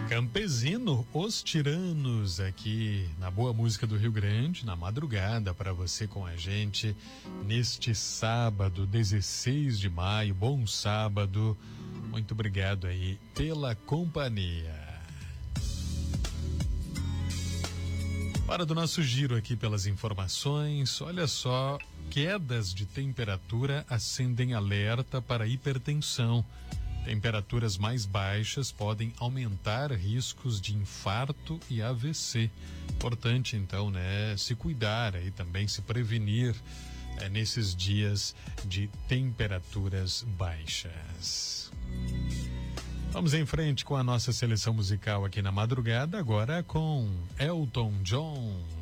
Campesino, Os Tiranos, aqui na Boa Música do Rio Grande, na madrugada, para você com a gente neste sábado, 16 de maio. Bom sábado, muito obrigado aí pela companhia. Hora do nosso giro aqui pelas informações. Olha só, quedas de temperatura acendem alerta para hipertensão. Temperaturas mais baixas podem aumentar riscos de infarto e AVC. Importante, então, né, se cuidar e também se prevenir nesses dias de temperaturas baixas. Vamos em frente com a nossa seleção musical aqui na madrugada, agora com Elton John.